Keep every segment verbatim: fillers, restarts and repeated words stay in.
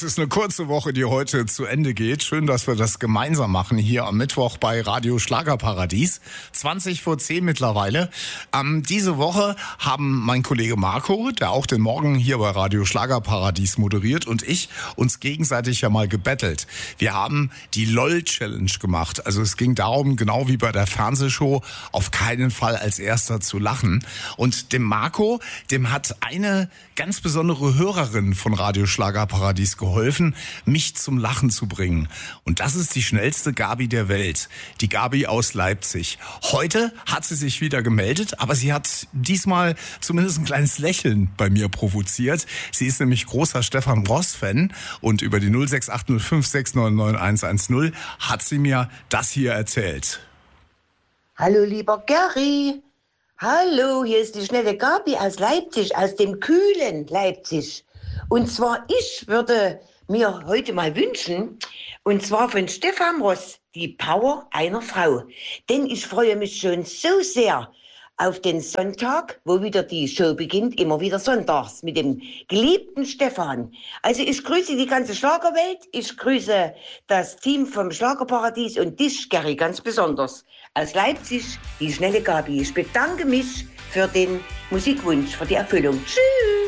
es ist eine kurze Woche, die heute zu Ende geht. Schön, dass wir das gemeinsam machen hier am Mittwoch bei Radio Schlagerparadies. zwanzig vor zehn mittlerweile. Ähm, diese Woche haben mein Kollege Marco, der auch den Morgen hier bei Radio Schlagerparadies moderiert, und ich uns gegenseitig ja mal gebettelt. Wir haben die LOL-Challenge gemacht. Also es ging darum, genau wie bei der Fernsehshow, auf keinen Fall als Erster zu lachen. Und dem Marco, dem hat eine ganz besondere Hörerin von Radio Schlagerparadies geholfen, mich zum Lachen zu bringen. Und das ist die schnellste Gabi der Welt, die Gabi aus Leipzig. Heute hat sie sich wieder gemeldet, aber sie hat diesmal zumindest ein kleines Lächeln bei mir provoziert. Sie ist nämlich großer Stefan Ross-Fan und über die null sechs acht null fünf sechs neun neun eins eins null hat sie mir das hier erzählt. Hallo lieber Gary. Hallo, hier ist die schnelle Gabi aus Leipzig, aus dem kühlen Leipzig. Und zwar, ich würde mir heute mal wünschen, und zwar von Stefan Ross, die Power einer Frau. Denn ich freue mich schon so sehr auf den Sonntag, wo wieder die Show beginnt, immer wieder sonntags mit dem geliebten Stefan. Also ich grüße die ganze Schlagerwelt, ich grüße das Team vom Schlagerparadies und dich, Gary, ganz besonders. Aus Leipzig, die schnelle Gabi. Ich bedanke mich für den Musikwunsch, für die Erfüllung. Tschüss!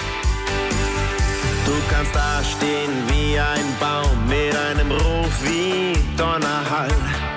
Du kannst da stehen wie ein Baum mit einem Ruf wie Donnerhall.